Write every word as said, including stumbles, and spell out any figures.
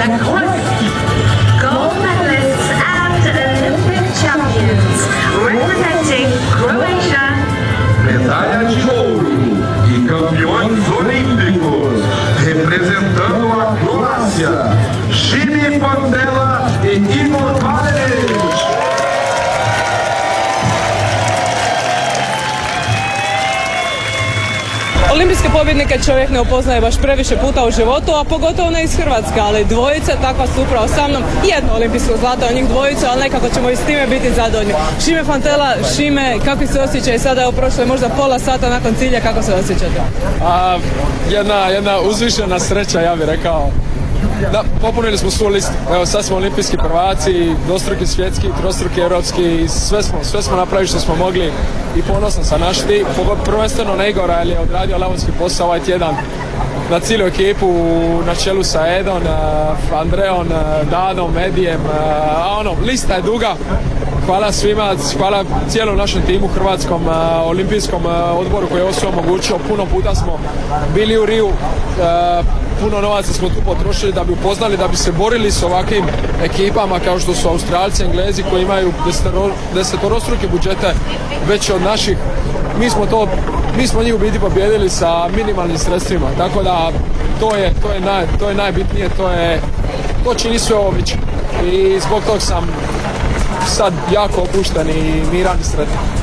and Horski, gold medalists and Olympic champions, representing Croatia. Medalha de ouro e campeões olímpicos, representando a Croácia, Jimmy Pantela e Igor Valerić. Olimpijske pobjednike čovjek ne upoznaje baš previše puta u životu, a pogotovo ne iz Hrvatske, ali dvojica takva su upravo sa mnom. Jedno olimpijsko zlato od njih dvojica, ali nekako ćemo i s time biti zadovoljni. Šime Pantela, Šime, kakvi se osjećaj sada, evo prošlo je možda pola sata nakon cilja, kako se osjećate? A, jedna, jedna uzvišena sreća, ja bih rekao. Da, popunili smo svu listu. Evo sad smo olimpijski prvaci, dvostruki svjetski, trostruki europski, sve smo, sve smo napravili što smo mogli i ponosan sam naš tim. Prvenstveno na Igora jer je odradio lavonski posao ovaj tjedan na cijelu ekipu na čelu sa Edom, Andreom, Dadom, Edijem, a ono, lista je duga. Hvala svima, hvala cijelom našem timu, Hrvatskom uh, olimpijskom uh, odboru koji je ovo sve omogućio. Puno puta smo bili u Riju, uh, puno novaca smo tu potrošili da bi upoznali, da bi se borili s ovakvim ekipama kao što su Australci, Englezi koji imaju desetoro, desetorostruke budžete veće od naših. Mi smo to, mi smo njih u biti pobijedili sa minimalnim sredstvima, tako da to je, to je, naj, to je najbitnije, to je, to čini sve ovo već. I zbog tog sam sad jako opušten i miran i sretan.